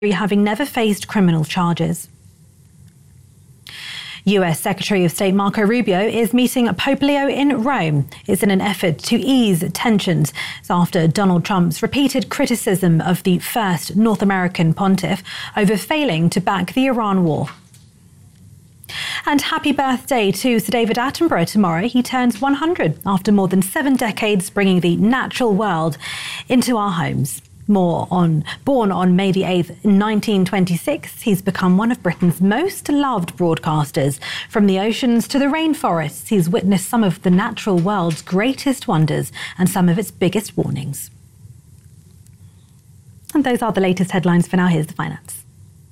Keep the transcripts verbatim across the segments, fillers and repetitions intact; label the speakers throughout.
Speaker 1: having never faced criminal charges. U S Secretary of State Marco Rubio is meeting Pope Leo in Rome. It's in an effort to ease tensions after Donald Trump's repeated criticism of the first North American pontiff over failing to back the Iran war. And happy birthday to Sir David Attenborough tomorrow. He turns one hundred after more than seven decades bringing the natural world into our homes. More on born on May the eighth, nineteen twenty-six, he's become one of Britain's most loved broadcasters. From the oceans to the rainforests, he's witnessed some of the natural world's greatest wonders and some of its biggest warnings. And those are the latest headlines for now. Here's the finance.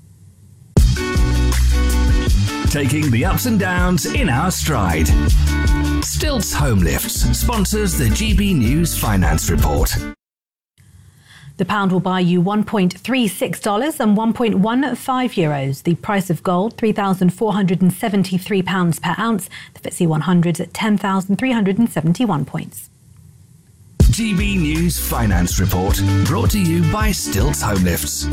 Speaker 2: Taking the ups and downs in our stride. Stilts Home Lifts sponsors the G B News Finance Report.
Speaker 1: The pound will buy you one point three six dollars and one point one five euros. The price of gold, three thousand four hundred seventy-three pounds per ounce. The F T S E one hundred at ten thousand three hundred seventy-one points.
Speaker 2: G B News Finance Report, brought to you by Stilts Home Lifts.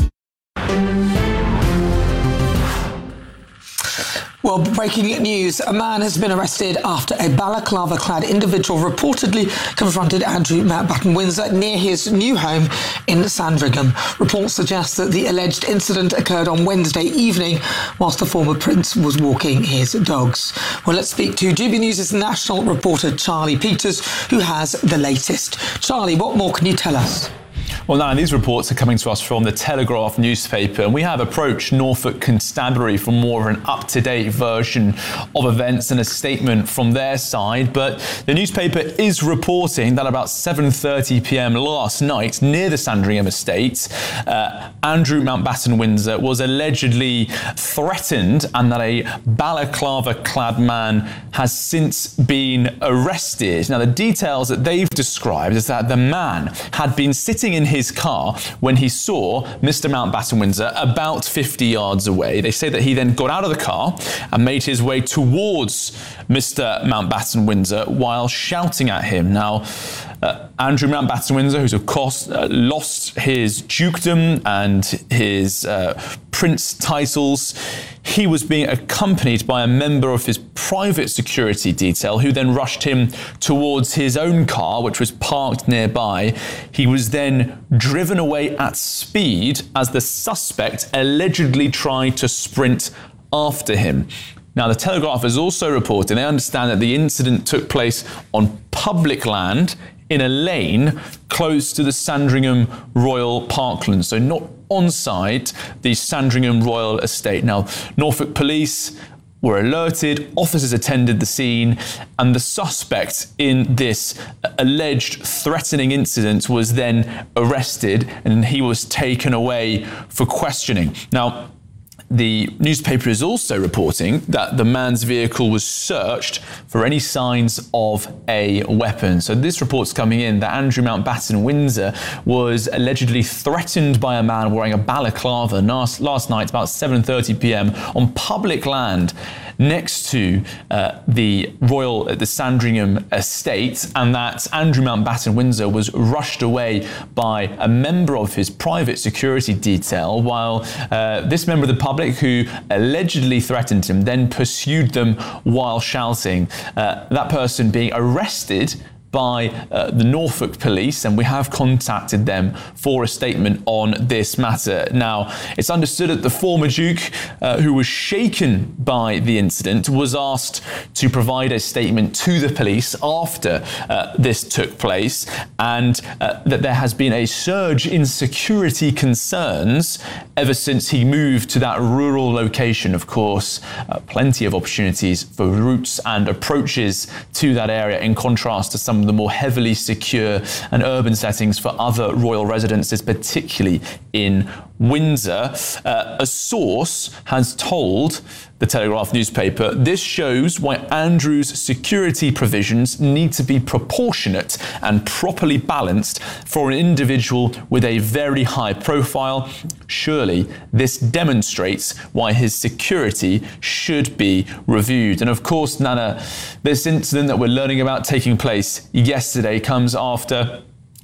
Speaker 3: Well, breaking news. A man has been arrested after a balaclava-clad individual reportedly confronted Andrew Mountbatten Windsor near his new home in Sandringham. Reports suggest that the alleged incident occurred on Wednesday evening whilst the former prince was walking his dogs. Well, let's speak to G B News' national reporter Charlie Peters, who has the latest. Charlie, what more can you tell us?
Speaker 4: Well, now these reports are coming to us from the Telegraph newspaper, and we have approached Norfolk Constabulary for more of an up-to-date version of events and a statement from their side. But the newspaper is reporting that about seven thirty p.m. last night, near the Sandringham estate, uh, Andrew Mountbatten Windsor was allegedly threatened, and that a balaclava-clad man has since been arrested. Now, the details that they've described is that the man had been sitting in his car when he saw Mister Mountbatten Windsor about fifty yards away. They say that he then got out of the car and made his way towards Mister Mountbatten Windsor while shouting at him. Now, uh, Andrew Mountbatten Windsor, who's of course uh, lost his dukedom and his uh, prince titles, he was being accompanied by a member of his private security detail who then rushed him towards his own car, which was parked nearby. He was then driven away at speed as the suspect allegedly tried to sprint after him. Now, the Telegraph is also reporting they understand that the incident took place on public land in a lane close to the Sandringham Royal Parkland, so not on site the Sandringham Royal Estate. Now, Norfolk Police were alerted, officers attended the scene, and the suspect in this alleged threatening incident was then arrested, and he was taken away for questioning. Now, the newspaper is also reporting that the man's vehicle was searched for any signs of a weapon. So this report's coming in that Andrew Mountbatten Windsor was allegedly threatened by a man wearing a balaclava last, last night about seven thirty p.m. on public land next to uh, the Royal, the Sandringham estate, and that Andrew Mountbatten Windsor was rushed away by a member of his private security detail, while uh, this member of the public who allegedly threatened him then pursued them while shouting. Uh, that person being arrested by uh, the Norfolk Police, and we have contacted them for a statement on this matter. Now, it's understood that the former Duke, uh, who was shaken by the incident, was asked to provide a statement to the police after uh, this took place, and uh, that there has been a surge in security concerns ever since he moved to that rural location. Of course, uh, plenty of opportunities for routes and approaches to that area, in contrast to some of the more heavily secure and urban settings for other royal residences, particularly in Windsor. Uh, a source has told the Telegraph newspaper this shows why Andrew's security provisions need to be proportionate and properly balanced for an individual with a very high profile. Surely this demonstrates why his security should be reviewed. And of course, Nana, this incident that we're learning about taking place yesterday comes after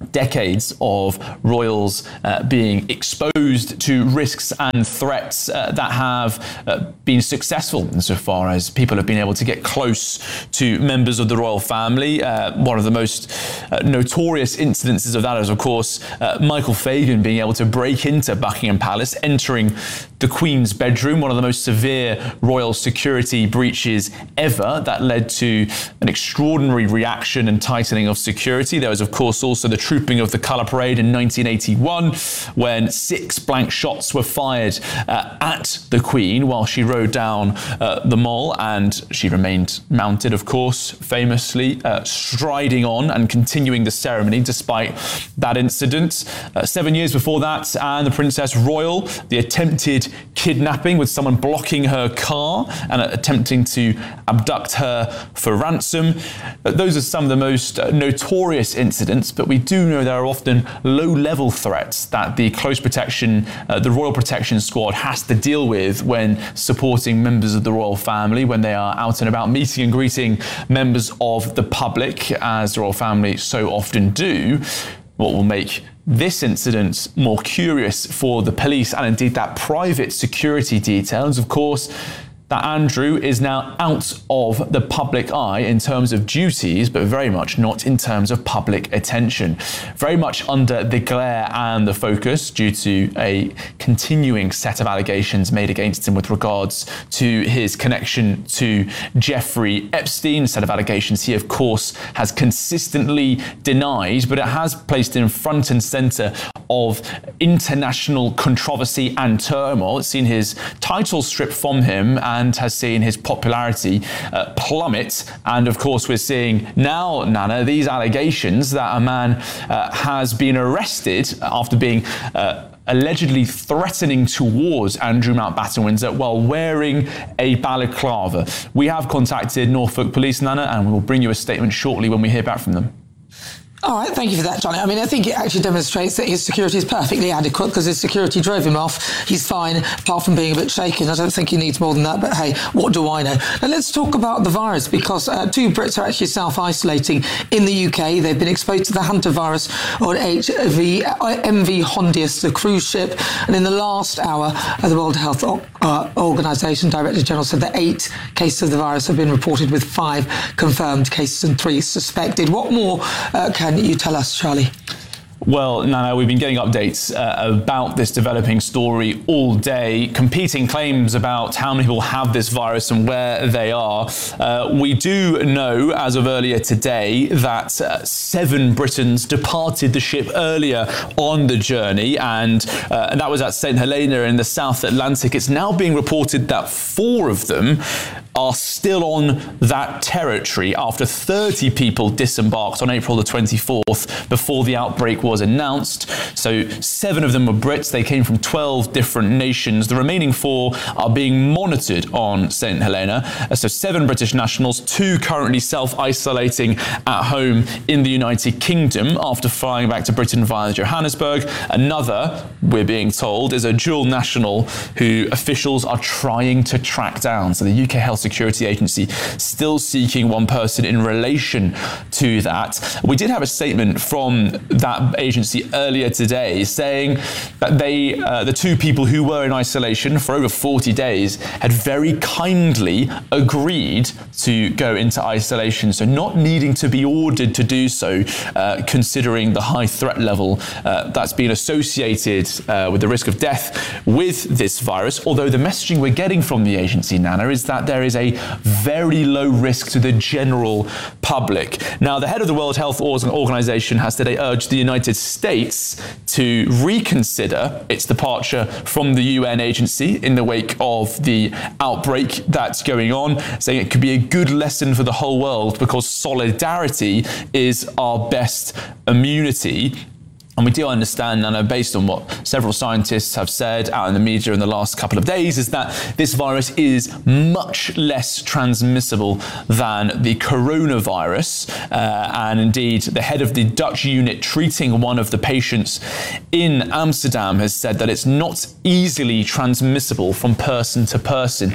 Speaker 4: decades of royals uh, being exposed to risks and threats uh, that have uh, been successful insofar as people have been able to get close to members of the royal family. Uh, one of the most uh, notorious incidences of that is, of course, uh, Michael Fagan being able to break into Buckingham Palace, entering the Queen's bedroom, one of the most severe royal security breaches ever that led to an extraordinary reaction and tightening of security. There was, of course, also the trooping of the Colour Parade in nineteen eighty-one, when six blank shots were fired uh, at the Queen while she rode down uh, the Mall, and she remained mounted, of course, famously uh, striding on and continuing the ceremony despite that incident. Uh, seven years before that, and the Princess Royal, the attempted kidnapping with someone blocking her car and uh, attempting to abduct her for ransom. Uh, those are some of the most uh, notorious incidents, but we do know there are often low-level threats that the close protection, uh, the Royal Protection Squad has to deal with when supporting members of the royal family, when they are out and about meeting and greeting members of the public, as the royal family so often do. What will make this incident more curious for the police, and indeed that private security details, of course, that Andrew is now out of the public eye in terms of duties, but very much not in terms of public attention. Very much under the glare and the focus due to a continuing set of allegations made against him with regards to his connection to Jeffrey Epstein, a set of allegations he, of course, has consistently denied, but it has placed him front and centre of international controversy and turmoil. It's seen his title stripped from him and has seen his popularity uh, plummet. And of course, we're seeing now, Nana, these allegations that a man uh, has been arrested after being uh, allegedly threatening towards Andrew Mountbatten Windsor while wearing a balaclava. We have contacted Norfolk Police, Nana, and we will bring you a statement shortly when we hear back from them.
Speaker 3: All right, thank you for that, Johnny. I mean, I think it actually demonstrates that his security is perfectly adequate because his security drove him off. He's fine, apart from being a bit shaken. I don't think he needs more than that, but hey, what do I know? Now, let's talk about the virus, because uh, two Brits are actually self-isolating in the U K. They've been exposed to the hantavirus or H V, M V Hondius, the cruise ship. And in the last hour, uh, the World Health uh, Organization Director General said that eight cases of the virus have been reported, with five confirmed cases and three suspected. What more uh, can you tell us, Charlie?
Speaker 4: Well, Nana, we've been getting updates uh, about this developing story all day, competing claims about how many people have this virus and where they are. Uh, we do know, as of earlier today, that uh, seven Britons departed the ship earlier on the journey, and, uh, and that was at Saint Helena in the South Atlantic. It's now being reported that four of them are still on that territory after thirty people disembarked on April the twenty-fourth before the outbreak was announced. So seven of them were Brits. They came from twelve different nations. The remaining four are being monitored on Saint Helena. So seven British nationals, two currently self-isolating at home in the United Kingdom after flying back to Britain via Johannesburg. Another, we're being told, is a dual national who officials are trying to track down. So the U K Health Security Agency still seeking one person in relation to that. We did have a statement from that agency earlier today saying that they, uh, the two people who were in isolation for over forty days had very kindly agreed to go into isolation, so not needing to be ordered to do so, uh, considering the high threat level uh, that's been associated uh, with the risk of death with this virus. Although the messaging we're getting from the agency, Nana, is that there is a very low risk to the general public. Now, the head of the World Health Organization has today urged the United States to reconsider its departure from the U N agency in the wake of the outbreak that's going on, saying it could be a good lesson for the whole world because solidarity is our best immunity. And we do understand, Nana, based on what several scientists have said out in the media in the last couple of days, is that this virus is much less transmissible than the coronavirus. Uh, and indeed, the head of the Dutch unit treating one of the patients in Amsterdam has said that it's not easily transmissible from person to person.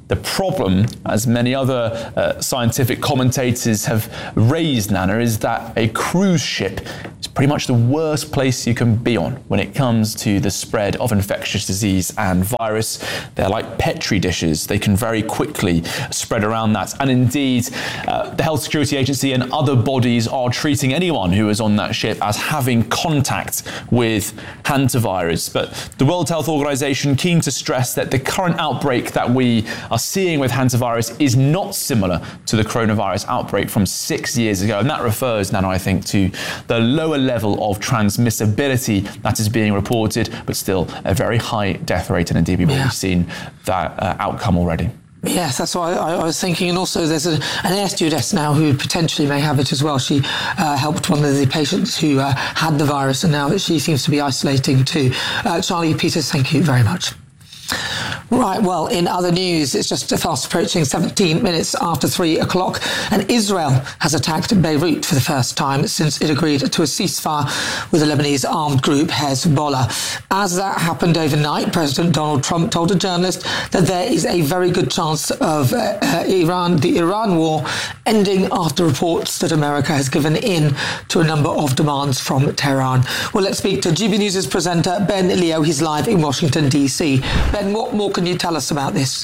Speaker 4: The problem, as many other uh, scientific commentators have raised, Nana, is that a cruise ship is pretty much the worst place you can be on when it comes to the spread of infectious disease and virus. They're like Petri dishes. They can very quickly spread around that. And indeed, uh, the Health Security Agency and other bodies are treating anyone who is on that ship as having contact with hantavirus. But the World Health Organization keen to stress that the current outbreak that we are seeing with hantavirus is not similar to the coronavirus outbreak from six years ago. And that refers, Nana, I think, to the lower level of transmissibility that is being reported, but still a very high death rate. And indeed, we've yeah. already seen that uh, outcome already.
Speaker 3: Yes, that's what I, I was thinking. And also there's a, an air stewardess now who potentially may have it as well. She uh, helped one of the patients who uh, had the virus, and now that she seems to be isolating too. Uh, Charlie Peters, thank you very much. Right, well, in other news, it's just fast approaching seventeen minutes after three o'clock, and Israel has attacked Beirut for the first time since it agreed to a ceasefire with the Lebanese armed group Hezbollah. As that happened overnight, President Donald Trump told a journalist that there is a very good chance of uh, uh, Iran, the Iran war, ending after reports that America has given in to a number of demands from Tehran. Well, let's speak to G B News' presenter Ben Leo. He's live in Washington, D C. Ben, what more can you tell us about this?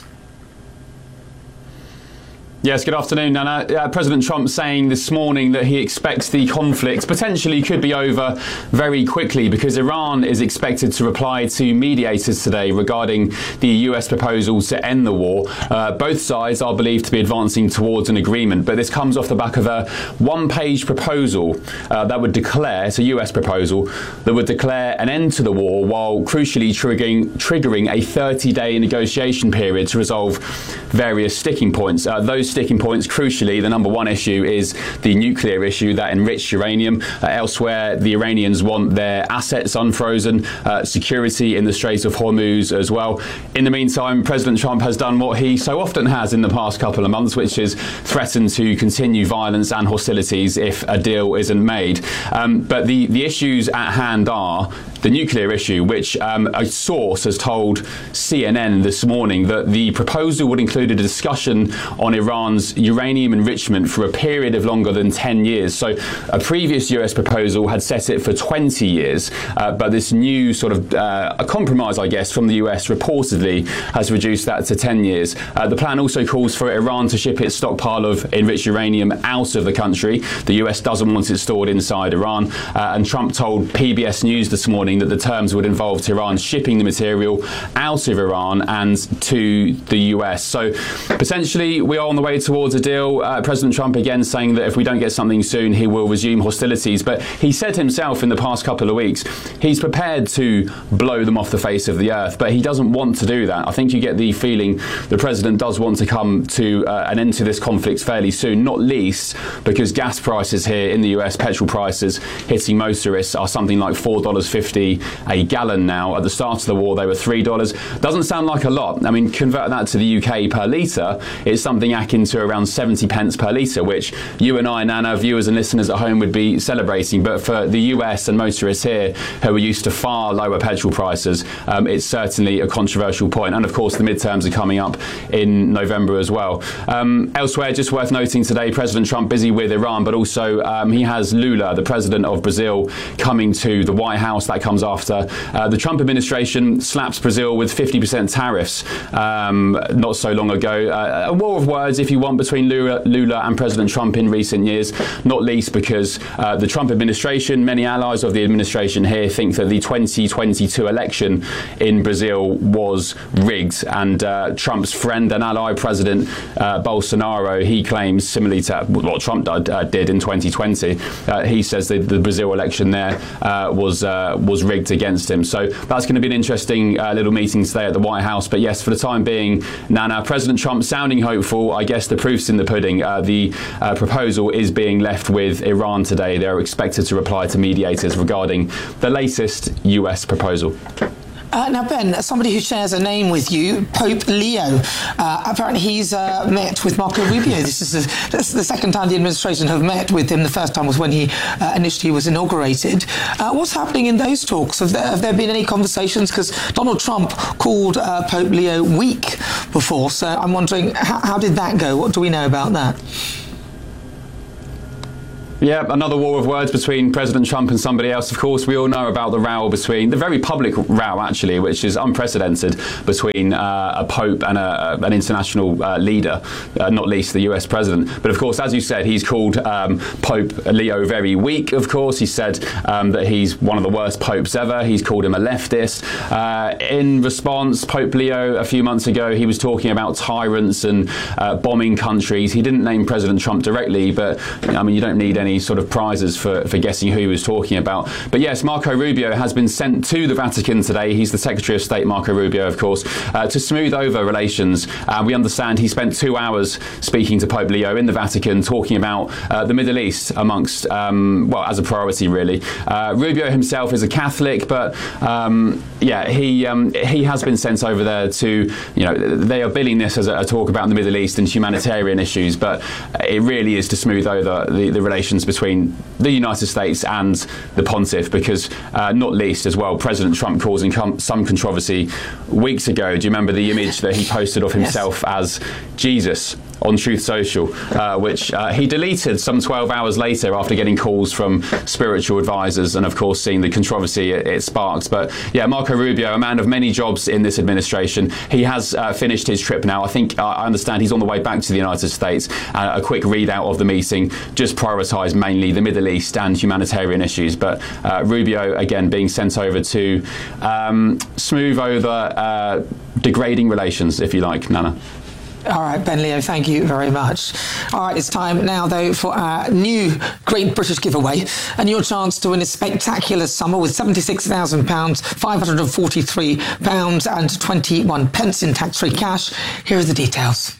Speaker 5: Yes, good afternoon, Nana. Uh, President Trump saying this morning that he expects the conflict potentially could be over very quickly because Iran is expected to reply to mediators today regarding the U S proposal to end the war. Uh, both sides are believed to be advancing towards an agreement, but this comes off the back of a one-page proposal uh, that would declare, it's a U S proposal, that would declare an end to the war while crucially triggering, triggering a thirty-day negotiation period to resolve various sticking points. Uh, those sticking points, crucially, the number one issue is the nuclear issue, that enriched uranium. Uh, elsewhere, the Iranians want their assets unfrozen, uh, security in the Strait of Hormuz as well. In the meantime, President Trump has done what he so often has in the past couple of months, which is threaten to continue violence and hostilities if a deal isn't made. Um, but the, the issues at hand are the nuclear issue, which um, a source has told C N N this morning that the proposal would include a discussion on Iran's uranium enrichment for a period of longer than ten years. So a previous U S proposal had set it for twenty years, uh, but this new sort of uh, a compromise, I guess, from the U S reportedly has reduced that to ten years. Uh, the plan also calls for Iran to ship its stockpile of enriched uranium out of the country. The U S doesn't want it stored inside Iran, uh, and Trump told P B S News this morning that the terms would involve Tehran shipping the material out of Iran and to the U S. So potentially we are on the way towards a deal. Uh, President Trump again saying that if we don't get something soon, he will resume hostilities. But he said himself in the past couple of weeks, he's prepared to blow them off the face of the earth, but he doesn't want to do that. I think you get the feeling the president does want to come to uh, an end to this conflict fairly soon, not least because gas prices here in the U S, petrol prices hitting motorists are something like four dollars fifty a gallon now. At the start of the war, they were three dollars. Doesn't sound like a lot. I mean, convert that to the U K per litre, it's something akin to around seventy pence per litre, which you and I, Nana, viewers and listeners at home would be celebrating. But for the U S and motorists here who are used to far lower petrol prices, um, it's certainly a controversial point. And of course, the midterms are coming up in November as well. Um, elsewhere, just worth noting today, President Trump busy with Iran, but also um, he has Lula, the president of Brazil, coming to the White House. That comes after uh, the Trump administration slaps Brazil with fifty percent tariffs um, not so long ago. Uh, a war of words, if you want, between Lula, Lula and President Trump in recent years, not least because uh, the Trump administration, many allies of the administration here think that the twenty twenty-two election in Brazil was rigged, and uh, Trump's friend and ally, President uh, Bolsonaro, he claims, similarly to what Trump did, uh, did in twenty twenty, uh, he says that the Brazil election there uh, was uh, was rigged against him. So that's going to be an interesting uh, little meeting today at the White House. But yes, for the time being, Nana, President Trump sounding hopeful. I guess the proof's in the pudding. Uh, the uh, proposal is being left with Iran today. They're expected to reply to mediators regarding the latest U S proposal.
Speaker 3: Uh, now, Ben, somebody who shares a name with you, Pope Leo, uh, apparently he's uh, met with Marco Rubio. This is, the, this is the second time the administration have met with him. The first time was when he uh, initially was inaugurated. Uh, what's happening in those talks? Have there, have there been any conversations? Because Donald Trump called uh, Pope Leo weak before. So I'm wondering, how, how did that go? What do we know about that?
Speaker 5: Yeah, another war of words between President Trump and somebody else. Of course, we all know about the row between, the very public row actually, which is unprecedented, between uh, a pope and a, an international uh, leader, uh, not least the U S president. But of course, as you said, he's called um, Pope Leo very weak, of course. He said um, that he's one of the worst popes ever. He's called him a leftist. Uh, in response, Pope Leo, a few months ago, he was talking about tyrants and uh, bombing countries. He didn't name President Trump directly, but I mean, you don't need any sort of prizes for, for guessing who he was talking about. But yes, Marco Rubio has been sent to the Vatican today. He's the Secretary of State, Marco Rubio, of course, uh, to smooth over relations. Uh, we understand he spent two hours speaking to Pope Leo in the Vatican, talking about uh, the Middle East amongst, um, well, as a priority, really. Uh, Rubio himself is a Catholic, but um, yeah, he um, he has been sent over there to, you know, they are billing this as a, a talk about the Middle East and humanitarian issues, but it really is to smooth over the, the relations between the United States and the pontiff, because uh, not least as well, President Trump causing com- some controversy weeks ago. Do you remember the image that he posted of himself yes. as Jesus on Truth Social, uh, which uh, he deleted some twelve hours later after getting calls from spiritual advisors and, of course, seeing the controversy it, it sparked. But yeah, Marco Rubio, a man of many jobs in this administration, he has uh, finished his trip now. I think, uh, I understand he's on the way back to the United States. Uh, a quick readout of the meeting just prioritised mainly the Middle East and humanitarian issues. But uh, Rubio, again, being sent over to um, smooth over uh, degrading relations, if you like, Nana.
Speaker 3: All right, Ben Leo, thank you very much. All right, it's time now, though, for our new Great British Giveaway, and your chance to win a spectacular summer with seventy-six thousand pounds, five hundred forty-three pounds and twenty-one pence in tax-free cash. Here are the details.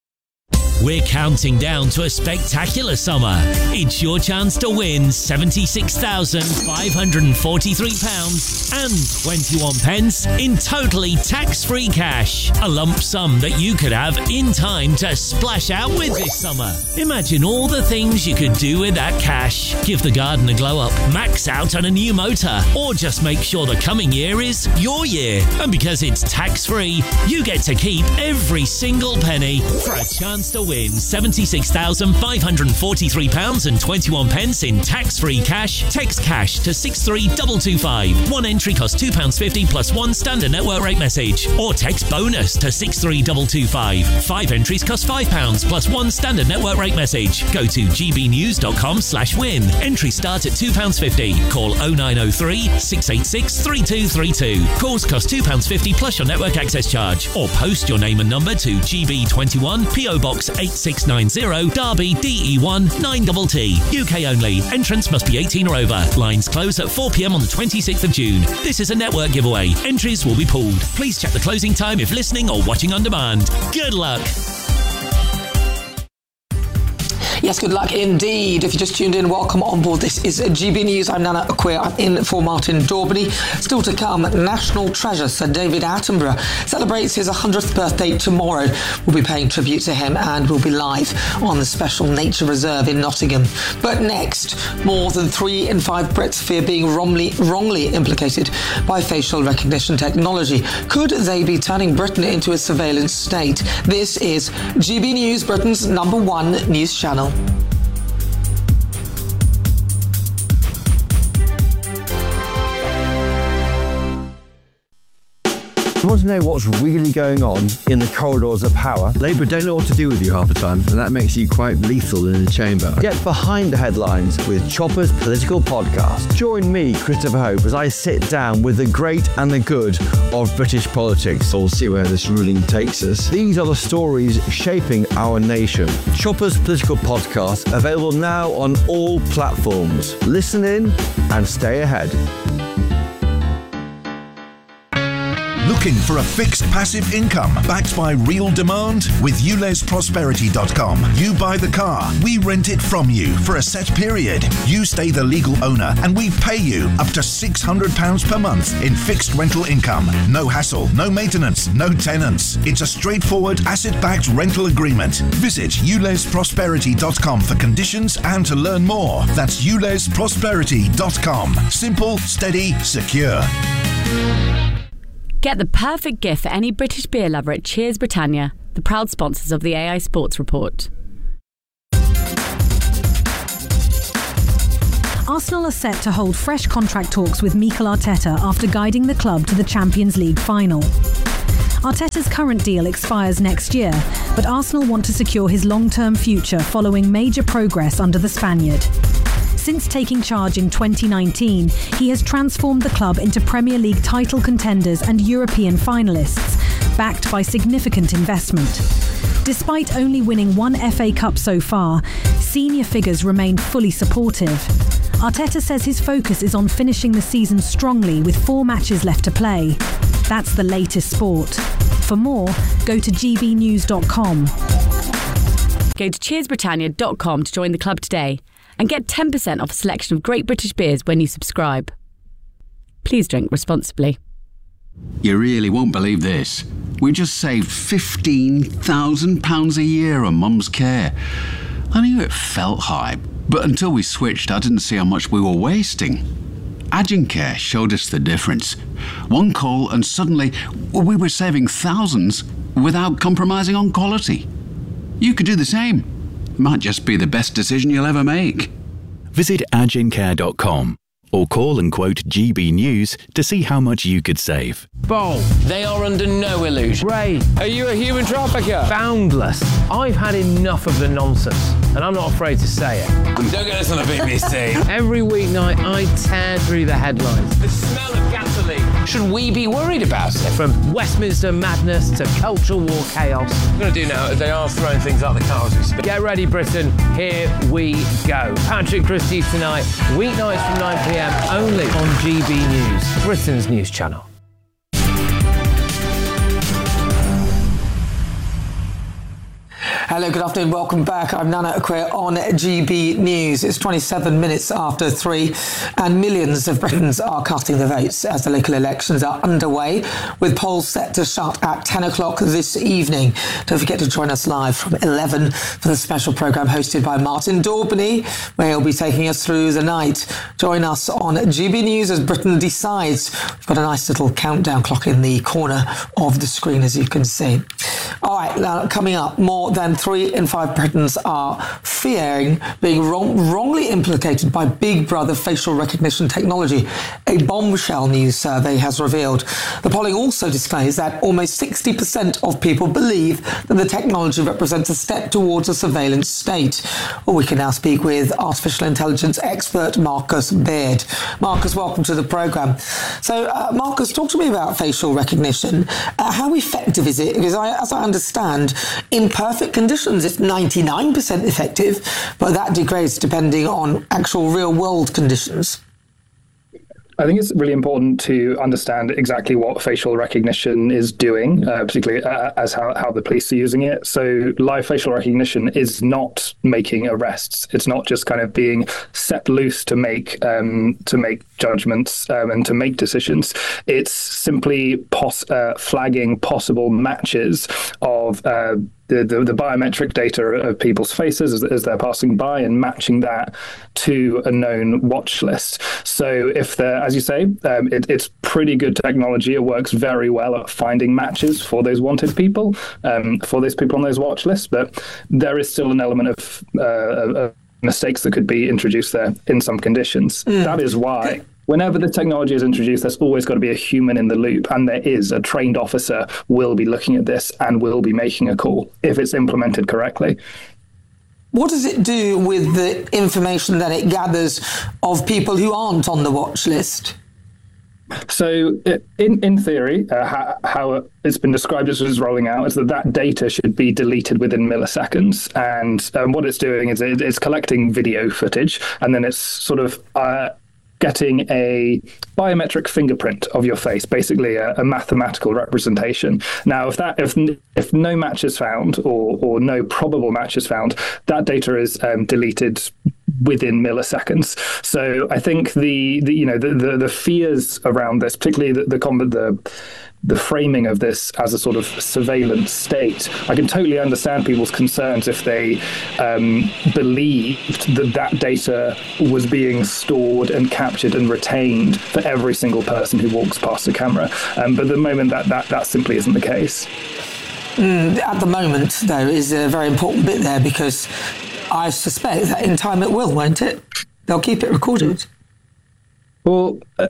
Speaker 6: We're counting down to a spectacular summer. It's your chance to win seventy-six thousand five hundred forty-three pounds and twenty-one pence in totally tax-free cash. A lump sum that you could have in time to splash out with this summer. Imagine all the things you could do with that cash. Give the garden a glow up, max out on a new motor, or just make sure the coming year is your year. And because it's tax-free, you get to keep every single penny for a chance to win seventy-six thousand five hundred forty-three pounds and twenty-one pence in tax-free cash. Text cash to six three two two five. One entry costs two pounds fifty plus one standard network rate message. Or text bonus to six three two two five. Five entries cost five pounds plus one standard network rate message. Go to gbnews.com slash win. Entries start at two pounds fifty. Call oh nine oh three, six eight six, three two three two. Calls cost two pounds fifty plus your network access charge. Or post your name and number to G B twenty-one, P O Box eight six nine zero, Derby, D E one nine T T. U K only. Entrance must be eighteen or over. Lines close at four p.m. on the twenty-sixth of June. This is a network giveaway. Entries will be pulled. Please check the closing time if listening or watching on demand. Good luck.
Speaker 3: Yes, good luck indeed. If you just tuned in, welcome on board. This is G B News. I'm Nana Akua. I'm in for Martin Daubeny. Still to come, National Treasure Sir David Attenborough celebrates his one hundredth birthday tomorrow. We'll be paying tribute to him and we'll be live on the Special Nature Reserve in Nottingham. But next, more than three in five Brits fear being wrongly, wrongly implicated by facial recognition technology. Could they be turning Britain into a surveillance state? This is G B News, Britain's number one news channel.
Speaker 7: You want to know what's really going on in the corridors of power? Labour don't know what to do with you half the time, and that makes you quite lethal in the chamber. Get behind the headlines with Chopper's Political Podcast. Join me, Christopher Hope, as I sit down with the great and the good of British politics. We'll see where this ruling takes us. These are the stories shaping our nation. Chopper's Political Podcast, available now on all platforms. Listen in and stay ahead.
Speaker 8: Looking for a fixed passive income backed by real demand? With ules prosperity dot com, you buy the car, we rent it from you for a set period. You stay the legal owner and we pay you up to six hundred pounds per month in fixed rental income. No hassle, no maintenance, no tenants. It's a straightforward asset-backed rental agreement. Visit ules prosperity dot com for conditions and to learn more. That's ules prosperity dot com. Simple, steady, secure.
Speaker 9: Get the perfect gift for any British beer lover at Cheers Britannia, the proud sponsors of the A I Sports Report.
Speaker 1: Arsenal are set to hold fresh contract talks with Mikel Arteta after guiding the club to the Champions League final. Arteta's current deal expires next year, but Arsenal want to secure his long-term future following major progress under the Spaniard. Since taking charge in twenty nineteen, he has transformed the club into Premier League title contenders and European finalists, backed by significant investment. Despite only winning one F A Cup so far, senior figures remain fully supportive. Arteta says his focus is on finishing the season strongly with four matches left to play. That's the latest sport. For more, go to g b news dot com.
Speaker 9: Go to cheers britannia dot com to join the club today and get ten percent off a selection of great British beers when you subscribe. Please drink responsibly.
Speaker 10: You really won't believe this. We just saved fifteen thousand pounds a year on Mum's care. I knew it felt high, but until we switched, I didn't see how much we were wasting. Agencare showed us the difference. One call and suddenly we were saving thousands without compromising on quality. You could do the same. It might just be the best decision you'll ever make.
Speaker 11: Visit agencare dot com or call and quote G B News to see how much you could save.
Speaker 12: Bo, they are under no illusion.
Speaker 13: Ray,
Speaker 12: are you a human trafficker?
Speaker 13: Boundless. I've had enough of the nonsense, and I'm not afraid to say it.
Speaker 12: Don't get this on the B B C.
Speaker 13: Every weeknight, I tear through the headlines.
Speaker 12: The smell of gasoline. Should we be worried about it?
Speaker 13: From Westminster madness to cultural war chaos.
Speaker 12: What I'm going to do now is they are throwing things out the car as we speak.
Speaker 13: Get ready, Britain. Here we go. Patrick Christie tonight, weeknights from nine p m, only on G B News, Britain's news channel.
Speaker 3: Hello, good afternoon, welcome back. I'm Nana Akwe on G B News. It's twenty-seven minutes after three and millions of Britons are casting their votes as the local elections are underway, with polls set to shut at ten o'clock this evening. Don't forget to join us live from eleven for the special programme hosted by Martin Daubney, where he'll be taking us through the night. Join us on G B News as Britain decides. We've got a nice little countdown clock in the corner of the screen, as you can see. All right, now coming up, more than three in five Britons are fearing being wrong, wrongly implicated by Big Brother facial recognition technology, a bombshell news survey has revealed. The polling also displays that almost sixty percent of people believe that the technology represents a step towards a surveillance state. Well, we can now speak with artificial intelligence expert Marcus Baird. Marcus, welcome to the programme. So, uh, Marcus, talk to me about facial recognition. Uh, how effective is it? Because I, as I understand, in perfect conditions, it's ninety-nine percent effective, but that degrades depending on actual real-world conditions.
Speaker 14: I think it's really important to understand exactly what facial recognition is doing, uh, particularly uh, as how, how the police are using it. So live facial recognition is not making arrests. It's not just kind of being set loose to make um, to make judgments um, and to make decisions. It's simply pos- uh, flagging possible matches of uh, The, the, the biometric data of people's faces as, as they're passing by and matching that to a known watch list. So if they're, as you say, um, it, it's pretty good technology. It works very well at finding matches for those wanted people, um, for those people on those watch lists. But there is still an element of, uh, of mistakes that could be introduced there in some conditions. Mm. That is why whenever the technology is introduced, there's always got to be a human in the loop, and there is. A trained officer will be looking at this and will be making a call if it's implemented correctly.
Speaker 3: What does it do with the information that it gathers of people who aren't on the watch list?
Speaker 14: So in, in theory, uh, how, how it's been described as it's rolling out is that that data should be deleted within milliseconds. And um, what it's doing is it, it's collecting video footage, and then it's sort of uh, getting a biometric fingerprint of your face, basically a, a mathematical representation. Now, if that if if no match is found or or no probable match is found, that data is um, deleted within milliseconds. So I think the, the you know the, the the fears around this, particularly the the the the framing of this as a sort of surveillance state, I can totally understand people's concerns if they um, believed that that data was being stored and captured and retained for every single person who walks past a camera. Um, but at the moment, that, that, that simply isn't the case.
Speaker 3: Mm, at the moment, though, is a very important bit there, because I suspect that in time it will, won't it? They'll keep it recorded.
Speaker 14: Well, uh,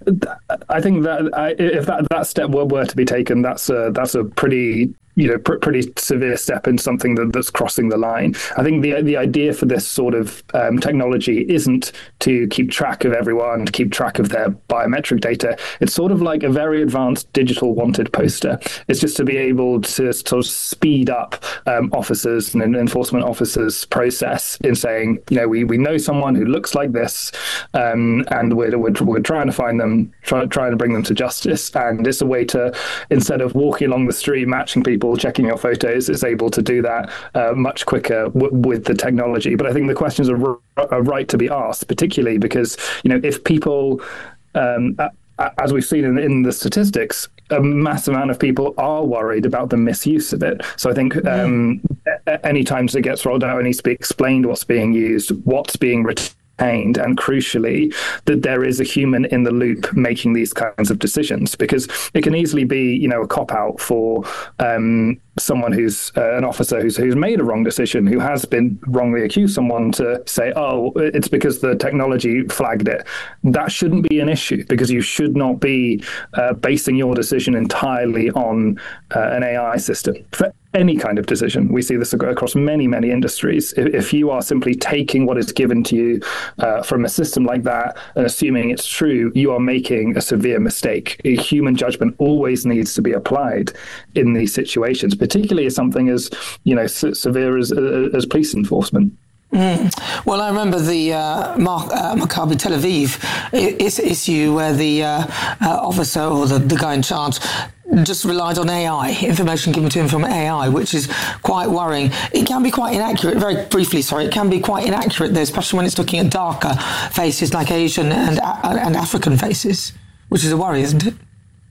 Speaker 14: I think that I, if that, that step were, were to be taken, that's a that's a pretty you know pr- pretty severe step in something that, that's crossing the line. I think the the idea for this sort of um, technology isn't to keep track of everyone, to keep track of their biometric data. It's sort of like a very advanced digital wanted poster. It's just to be able to sort of speed up um, officers and enforcement officers' process in saying, you know, we, we know someone who looks like this, um, and we're, we're we're trying to find them, try, trying to bring them to justice. And it's a way to, instead of walking along the street, matching people, checking your photos, is able to do that uh, much quicker w- with the technology. But I think the questions are, r- are right to be asked, particularly because, you know, if people, um, as we've seen in, in the statistics, a massive amount of people are worried about the misuse of it. So I think um, mm. any time it gets rolled out, it needs to be explained what's being used, what's being retained, and crucially, that there is a human in the loop making these kinds of decisions, because it can easily be, you know, a cop-out for um, someone who's uh, an officer who's who's made a wrong decision, who has been wrongly accused someone, to say, oh, it's because the technology flagged it. That shouldn't be an issue, because you should not be uh, basing your decision entirely on uh, an A I system. For any kind of decision, we see this across many, many industries. If, if you are simply taking what is given to you uh, from a system like that and assuming it's true, you are making a severe mistake. A human judgment always needs to be applied in these situations, particularly as something as, you know, s- severe as, uh, as police enforcement.
Speaker 3: Mm. Well, I remember the uh, Mar- uh, Maccabi Tel Aviv is- issue where the uh, uh, officer or the, the guy in charge just relied on A I, information given to him from A I, which is quite worrying. It can be quite inaccurate, very briefly, sorry, it can be quite inaccurate, though, especially when it's looking at darker faces like Asian and, uh, and African faces, which is a worry, isn't it?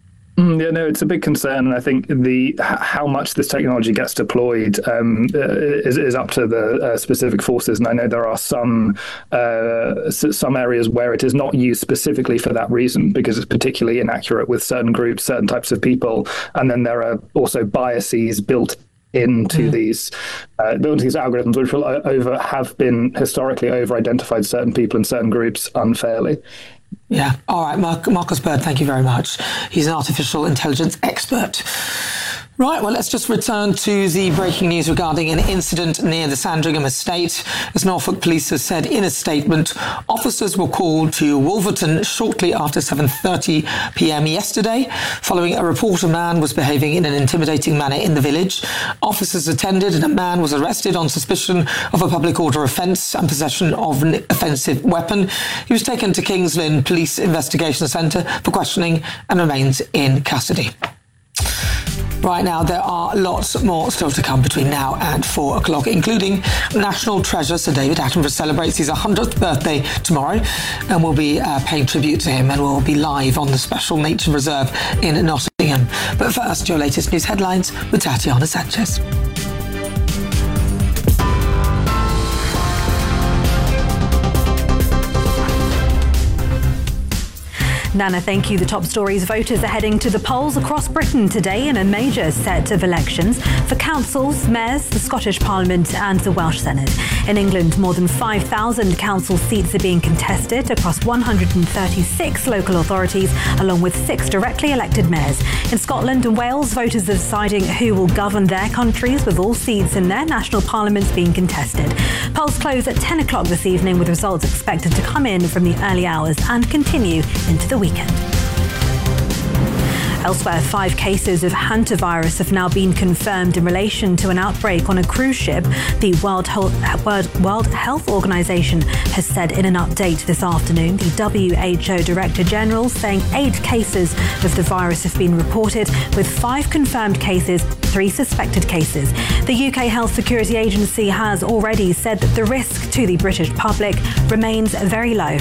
Speaker 14: Mm, yeah, no, it's a big concern, and I think the how much this technology gets deployed um, is, is up to the uh, specific forces. And I know there are some uh, some areas where it is not used specifically for that reason, because it's particularly inaccurate with certain groups, certain types of people, and then there are also biases built into mm. these uh, into these algorithms, which will over have been historically over-identified certain people and certain groups unfairly.
Speaker 3: Yeah. All right, Mark, Marcus Bird, thank you very much. He's an artificial intelligence expert. Right, well, let's just return to the breaking news regarding an incident near the Sandringham estate. As Norfolk Police has said in a statement, officers were called to Wolverton shortly after seven thirty p.m. yesterday, following a report a man was behaving in an intimidating manner in the village. Officers attended and a man was arrested on suspicion of a public order offence and possession of an offensive weapon. He was taken to Kings Lynn Police Investigation Centre for questioning and remains in custody. Right now, there are lots more still to come between now and four o'clock, including National Treasure Sir David Attenborough celebrates his one hundredth birthday tomorrow, and we'll be uh, paying tribute to him, and we'll be live on the Special Nature Reserve in Nottingham. But first, your latest news headlines with Tatiana Sanchez.
Speaker 1: Nana, thank you. The top stories: voters are heading to the polls across Britain today in a major set of elections for councils, mayors, the Scottish Parliament and the Welsh Senate. In England, more than five thousand council seats are being contested across one hundred thirty-six local authorities, along with six directly elected mayors. In Scotland and Wales, voters are deciding who will govern their countries, with all seats in their national parliaments being contested. Polls close at ten o'clock this evening, with results expected to come in from the early hours and continue into the weekend. Elsewhere, five cases of hantavirus have now been confirmed in relation to an outbreak on a cruise ship. The World Health, World Health Organization has said in an update this afternoon. The W H O Director General saying eight cases of the virus have been reported, with five confirmed cases, three suspected cases. The U K Health Security Agency has already said that the risk to the British public remains very low.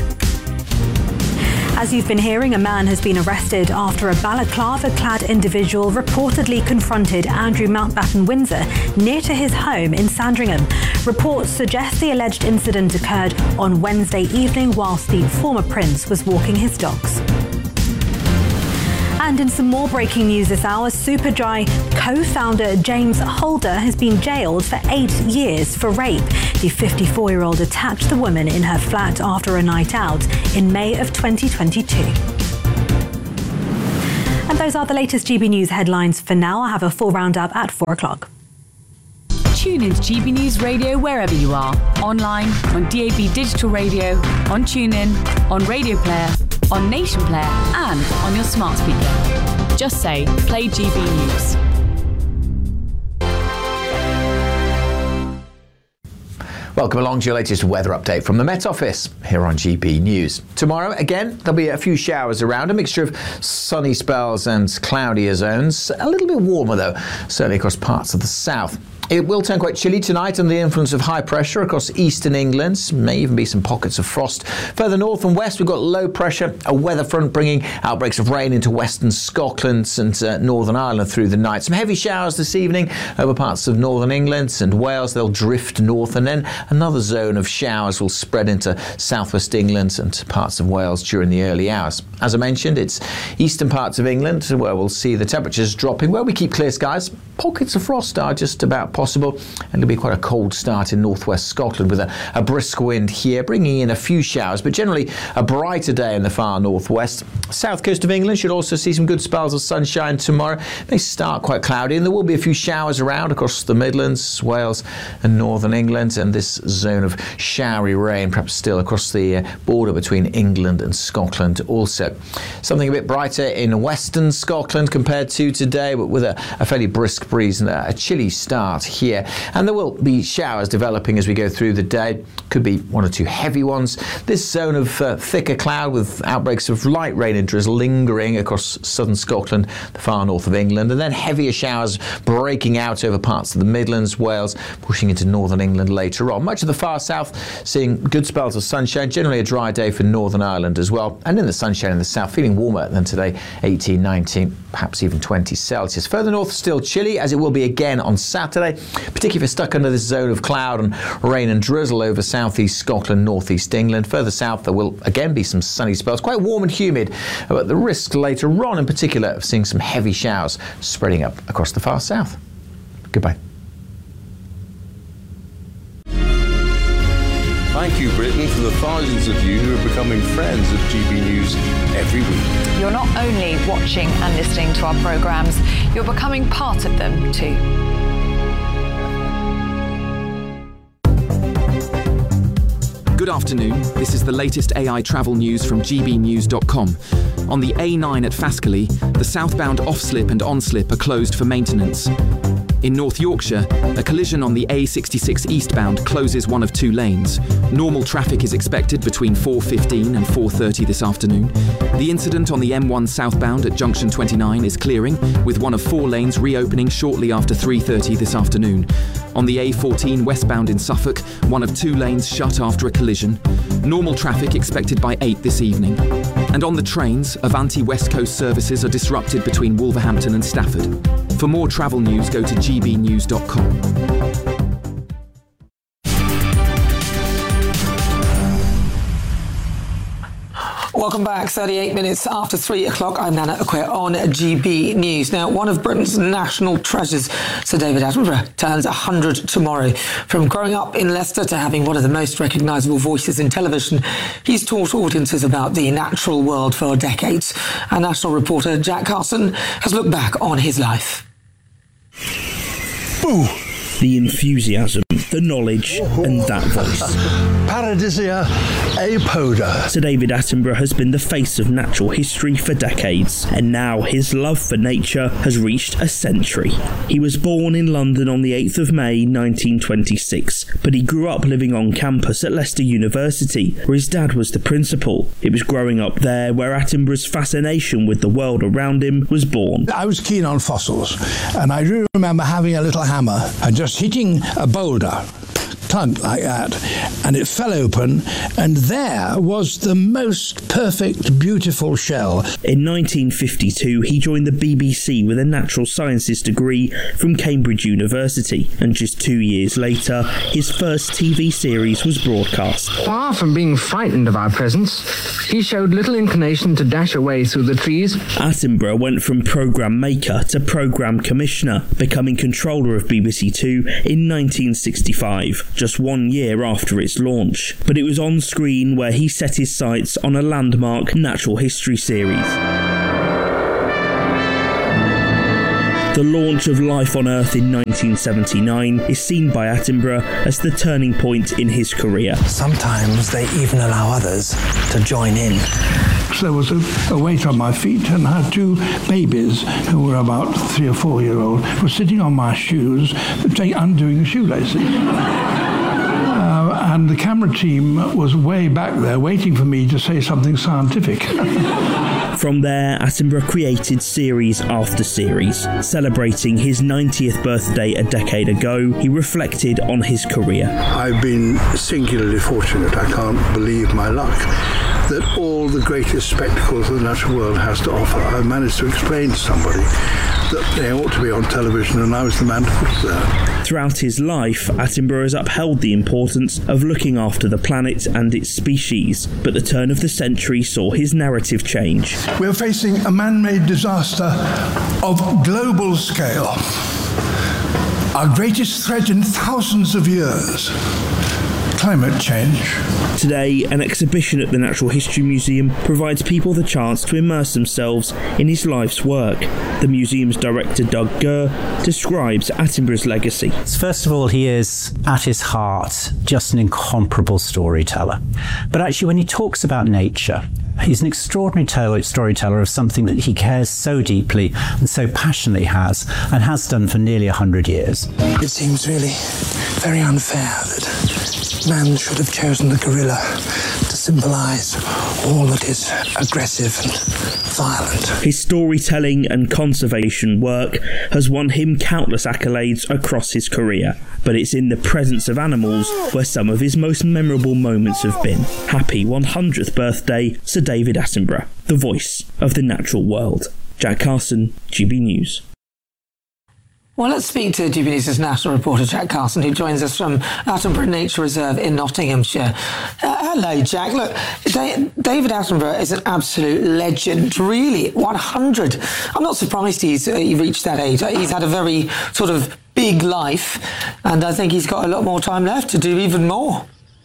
Speaker 1: As you've been hearing, a man has been arrested after a balaclava-clad individual reportedly confronted Andrew Mountbatten Windsor near to his home in Sandringham. Reports suggest the alleged incident occurred on Wednesday evening whilst the former prince was walking his dogs. And in some more breaking news this hour, Superdry co-founder James Holder has been jailed for eight years for rape. The fifty-four-year-old attacked the woman in her flat after a night out in May of twenty twenty-two. And those are the latest G B News headlines for now. I'll have a full roundup at four o'clock.
Speaker 9: Tune in to G B News Radio wherever you are. Online, on D A B Digital Radio, on TuneIn, on Radio Player, on Nation Player and on your smart speaker. Just say, play G B News.
Speaker 15: Welcome along to your latest weather update from the Met Office here on G B News. Tomorrow, again, there'll be a few showers around, a mixture of sunny spells and cloudier zones. A little bit warmer, though, certainly across parts of the south. It will turn quite chilly tonight under the influence of high pressure across eastern England. May even be some pockets of frost. Further north and west, we've got low pressure, a weather front bringing outbreaks of rain into western Scotland and uh, Northern Ireland through the night. Some heavy showers this evening over parts of northern England and Wales. They'll drift north, and then another zone of showers will spread into southwest England and parts of Wales during the early hours. As I mentioned, it's eastern parts of England where we'll see the temperatures dropping. Where we keep clear skies, pockets of frost are just about possible, and it'll be quite a cold start in northwest Scotland with a, a brisk wind here, bringing in a few showers, but generally a brighter day in the far northwest. South coast of England should also see some good spells of sunshine tomorrow. They start quite cloudy, and there will be a few showers around across the Midlands, Wales and northern England, and this zone of showery rain perhaps still across the uh, border between England and Scotland also. Something a bit brighter in western Scotland compared to today, but with a, a fairly brisk breeze and a, a chilly start here. And there will be showers developing as we go through the day. Could be one or two heavy ones. This zone of uh, thicker cloud with outbreaks of light rain and drizzle lingering across southern Scotland, the far north of England, and then heavier showers breaking out over parts of the Midlands, Wales, pushing into northern England later on. Much of the far south seeing good spells of sunshine, generally a dry day for Northern Ireland as well. And in the sunshine in the south, feeling warmer than today, eighteen, nineteen, perhaps even twenty Celsius. Further north, still chilly, as it will be again on Saturday, particularly if you're stuck under this zone of cloud and rain and drizzle over southeast Scotland, northeast England. Further south, there will again be some sunny spells, quite warm and humid, but the risk later on in particular of seeing some heavy showers spreading up across the far south. Goodbye.
Speaker 16: Thank you, Britain, for the thousands of you who are becoming friends of G B News every week.
Speaker 17: You're not only watching and listening to our programmes, you're becoming part of them too.
Speaker 18: Good afternoon. This is the latest A I travel news from G B news dot com. On the A nine at Fascally, the southbound off-slip and on-slip are closed for maintenance. In North Yorkshire, a collision on the A sixty-six eastbound closes one of two lanes. Normal traffic is expected between four fifteen and four thirty this afternoon. The incident on the M one southbound at junction twenty-nine is clearing, with one of four lanes reopening shortly after three thirty this afternoon. On the A fourteen westbound in Suffolk, one of two lanes shut after a collision. Normal traffic expected by eight this evening. And on the trains, Avanti West Coast services are disrupted between Wolverhampton and Stafford. For more travel news, go to G B news dot com.
Speaker 3: Welcome back. thirty-eight minutes after three o'clock. I'm Nana Akwe on G B News. Now, one of Britain's national treasures, Sir David Attenborough, turns one hundred tomorrow. From growing up in Leicester to having one of the most recognisable voices in television, he's taught audiences about the natural world for decades. Our national reporter Jack Carson has looked back on his life.
Speaker 19: Oh, the enthusiasm the knowledge, and that voice.
Speaker 20: Paradisia apoda.
Speaker 19: Sir David Attenborough has been the face of natural history for decades, and now his love for nature has reached a century. He was born in London on the eighth of May nineteen twenty-six, but he grew up living on campus at Leicester University, where his dad was the principal. It was growing up there where Attenborough's fascination with the world around him was born.
Speaker 20: I was keen on fossils, and I do remember having a little hammer and just hitting a boulder, clunk like that, and it fell open, and there was the most perfect, beautiful shell.
Speaker 19: In nineteen fifty-two, he joined the B B C with a natural sciences degree from Cambridge University, and just two years later, his first T V series was broadcast.
Speaker 21: Far from being frightened of our presence, he showed little inclination to dash away through the trees.
Speaker 19: Attenborough went from programme maker to programme commissioner, becoming controller of B B C Two in nineteen sixty-five. Just one year after its launch. But it was on screen where he set his sights on a landmark natural history series. The launch of Life on Earth in nineteen seventy-nine is seen by Attenborough as the turning point in his career.
Speaker 20: Sometimes they even allow others to join in. There was a, a weight on my feet, and I had two babies who were about three or four year old were sitting on my shoes, undoing the shoelaces. Uh, and the camera team was way back there waiting for me to say something scientific.
Speaker 19: From there, Attenborough created series after series. Celebrating his ninetieth birthday a decade ago, he reflected on his career.
Speaker 20: I've been singularly fortunate. I can't believe my luck that all the greatest spectacles the natural world has to offer, I've managed to explain to somebody that they ought to be on television, and I was the man to put it there.
Speaker 19: Throughout his life, Attenborough has upheld the importance of looking after the planet and its species, but the turn of the century saw his narrative change.
Speaker 20: We're facing a man-made disaster of global scale. Our greatest threat in thousands of years. Climate change.
Speaker 19: Today, an exhibition at the Natural History Museum provides people the chance to immerse themselves in his life's work. The museum's director, Doug Gurr, describes Attenborough's legacy.
Speaker 22: First of all, he is, at his heart, just an incomparable storyteller. But actually, when he talks about nature, he's an extraordinary tell- storyteller of something that he cares so deeply and so passionately has, and has done for nearly a hundred years.
Speaker 20: It seems really very unfair that man should have chosen the gorilla to symbolise all that is aggressive and violent.
Speaker 19: His storytelling and conservation work has won him countless accolades across his career, but it's in the presence of animals where some of his most memorable moments have been. Happy one hundredth birthday, Sir David Attenborough, the voice of the natural world. Jack Carson, G B News.
Speaker 3: Well, let's speak to G B News' national reporter Jack Carson, who joins us from Attenborough Nature Reserve in Nottinghamshire. Uh, hello, Jack. Look, David Attenborough is an absolute legend, really. one hundred. I'm not surprised he's uh, he reached that age. He's had a very sort of big life, and I think he's got a lot more time left to do even more.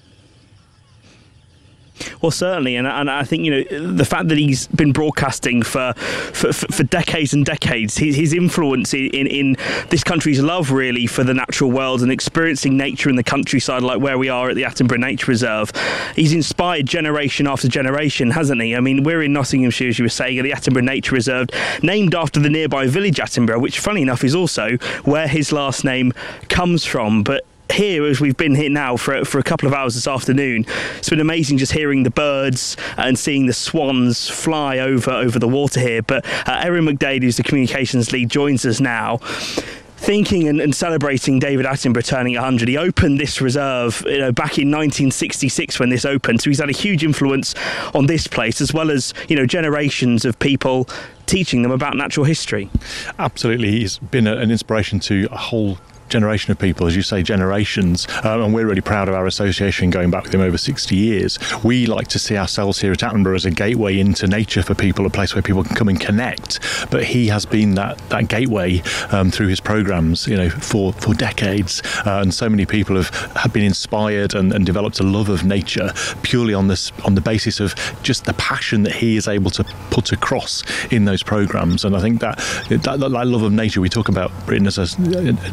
Speaker 19: Well, certainly, and, and I think, you know, the fact that he's been broadcasting for for, for decades and decades, his, his influence in, in this country's love, really, for the natural world and experiencing nature in the countryside, like where we are at the Attenborough Nature Reserve, he's inspired generation after generation, hasn't he? I mean, we're in Nottinghamshire, as you were saying, at the Attenborough Nature Reserve, named after the nearby village Attenborough, which, funny enough, is also where his last name comes from. But here, as we've been here now for for a couple of hours this afternoon, it's been amazing just hearing the birds and seeing the swans fly over over the water here. But uh, Erin McDade, who's the communications lead, joins us now. Thinking and, and celebrating David Attenborough turning one hundred, he opened this reserve, you know, back in nineteen sixty-six when this opened. So he's had a huge influence on this place, as well as, you know, generations of people teaching them about natural history.
Speaker 23: Absolutely, he's been a, an inspiration to a whole generation of people, as you say, generations, um, and we're really proud of our association going back with him over sixty years. We like to see ourselves here at Attenborough as a gateway into nature for people, a place where people can come and connect, but he has been that that gateway um, through his programmes, you know, for for decades, uh, and so many people have, have been inspired and, and developed a love of nature purely on this on the basis of just the passion that he is able to put across in those programmes. And I think that that, that love of nature, we talk about Britain as a, you know, being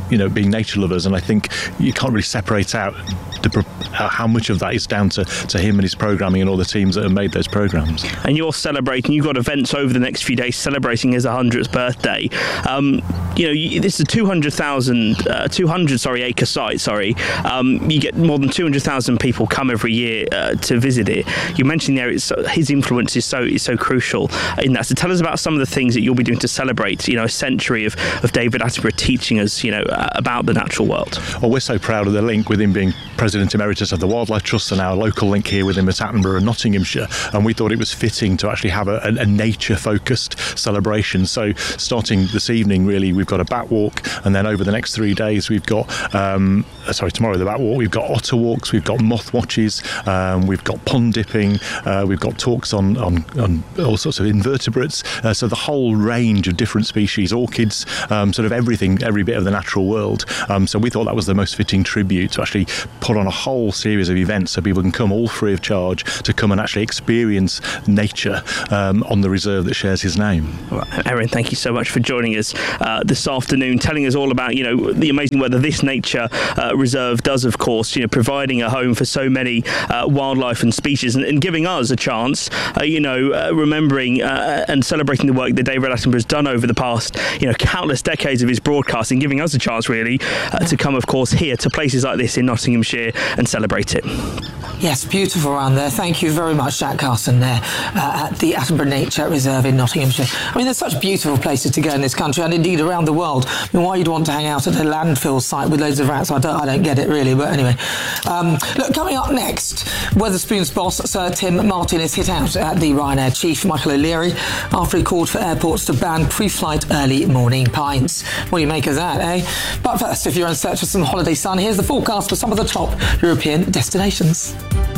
Speaker 23: amazing nature lovers, and I think you can't really separate out the, uh, how much of that is down to, to him and his programming and all the teams that have made those programs.
Speaker 19: And you're celebrating, you've got events over the next few days celebrating his one hundredth birthday. Um, you know, you, this is a two hundred thousand, uh, two hundred sorry acre site. Sorry, um, you get more than two hundred thousand people come every year uh, to visit it. You mentioned there it's, his influence is so is so crucial in that. So tell us about some of the things that you'll be doing to celebrate, you know, a century of, of David Attenborough teaching us, you know, uh, about the natural world.
Speaker 23: Well, we're so proud of the link with him being President Emeritus of the Wildlife Trust and our local link here with him at Attenborough and Nottinghamshire, and we thought it was fitting to actually have a, a, a nature-focused celebration. So starting this evening, really, we've got a bat walk, and then over the next three days we've got, um, sorry, tomorrow the bat walk, we've got otter walks, we've got moth watches, um, we've got pond dipping, uh, we've got talks on, on, on all sorts of invertebrates, uh, so the whole range of different species, orchids, um, sort of everything, every bit of the natural world. Um, so we thought that was the most fitting tribute to actually put on a whole series of events so people can come all free of charge to come and actually experience nature um, on the reserve that shares his name.
Speaker 19: Well, Erin, thank you so much for joining us uh, this afternoon, telling us all about, you know, the amazing work that this nature uh, reserve does, of course, you know, providing a home for so many uh, wildlife and species, and, and giving us a chance, uh, you know, uh, remembering uh, and celebrating the work that David Attenborough has done over the past, you know, countless decades of his broadcasting, giving us a chance, really, uh, to come, of course, here to places like this in Nottinghamshire and celebrate it.
Speaker 3: Yes, beautiful around there. Thank you very much, Jack Carson, there uh, at the Attenborough Nature Reserve in Nottinghamshire. I mean, there's such beautiful places to go in this country and indeed around the world. I mean, why you'd want to hang out at a landfill site with loads of rats, I don't, I don't get it really, but anyway. Um, look, coming up next, Wetherspoon's boss, Sir Tim Martin, is hit out at the Ryanair chief, Michael O'Leary, after he called for airports to ban pre-flight early morning pints. What do you make of that, eh? But first, if you're in search of some holiday sun, here's the forecast for some of the top European destinations.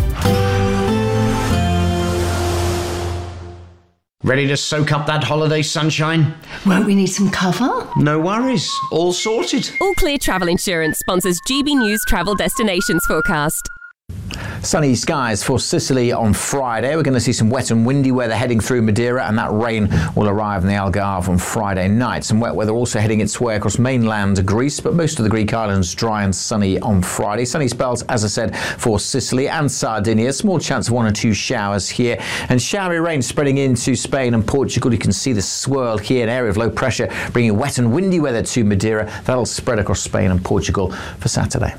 Speaker 2: Ready to soak up that holiday sunshine?
Speaker 4: Won't we need some cover?
Speaker 2: No worries, all sorted.
Speaker 5: All Clear Travel Insurance sponsors G B News Travel Destinations Forecast.
Speaker 15: Sunny skies for Sicily on Friday. We're going to see some wet and windy weather heading through Madeira, and that rain will arrive in the Algarve on Friday night. Some wet weather also heading its way across mainland Greece, but most of the Greek islands dry and sunny on Friday. Sunny spells, as I said, for Sicily and Sardinia. Small chance of one or two showers here, and showery rain spreading into Spain and Portugal. You can see the swirl here, an area of low pressure bringing wet and windy weather to Madeira. That'll spread across Spain and Portugal for Saturday.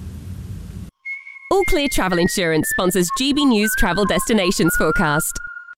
Speaker 5: All Clear Travel Insurance sponsors G B News Travel Destinations Forecast.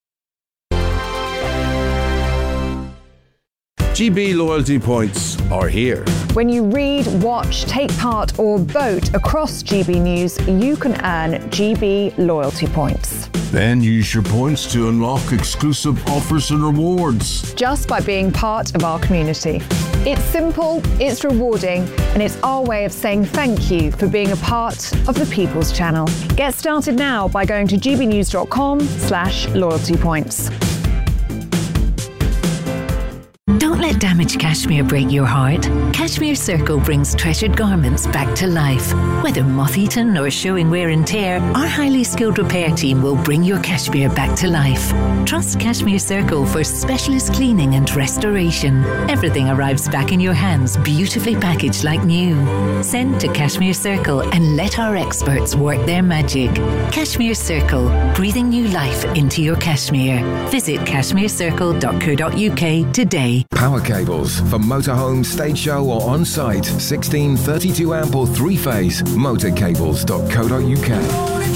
Speaker 24: G B loyalty points are here.
Speaker 17: When you read, watch, take part or vote across G B News, you can earn G B loyalty points.
Speaker 24: Then use your points to unlock exclusive offers and rewards.
Speaker 17: Just by being part of our community. It's simple, it's rewarding, and it's our way of saying thank you for being a part of the People's Channel. Get started now by going to gbnews.com slash loyalty points.
Speaker 25: Don't let damaged cashmere break your heart. Cashmere Circle brings treasured garments back to life. Whether moth-eaten or showing wear and tear, our highly skilled repair team will bring your cashmere back to life. Trust Cashmere Circle for specialist cleaning and restoration. Everything arrives back in your hands, beautifully packaged like new. Send to Cashmere Circle and let our experts work their magic. Cashmere Circle, breathing new life into your cashmere. Visit cashmere circle dot co dot uk today.
Speaker 26: Power cables for motorhome, stage show or on-site. sixteen thirty-two amp or three-phase. motorcables dot co dot uk.